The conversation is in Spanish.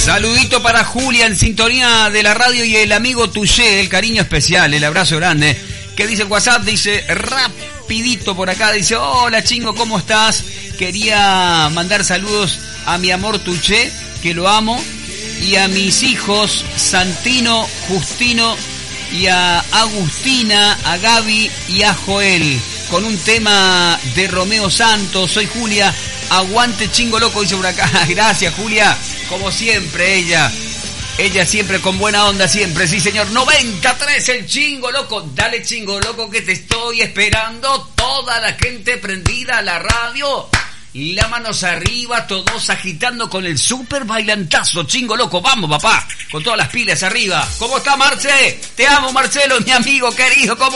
Saludito para Julia en sintonía de la radio y el amigo Tuyé, el cariño especial, el abrazo grande. Que dice el WhatsApp, dice rapidito por acá, dice: hola Chingo, ¿cómo estás? Quería mandar saludos a mi amor Tuyé, que lo amo, y a mis hijos Santino, Justino, y a Agustina, a Gaby y a Joel, con un tema de Romeo Santos. Soy Julia, aguante Chingo Loco, dice por acá. Gracias Julia, como siempre ella siempre con buena onda, siempre, sí señor. 93 el Chingo Loco, dale Chingo Loco que te estoy esperando. Toda la gente prendida a la radio, las manos arriba, todos agitando con el super bailantazo. Chingo Loco, vamos papá, con todas las pilas arriba. ¿Cómo está Marce? Te amo Marcelo, mi amigo querido, ¿cómo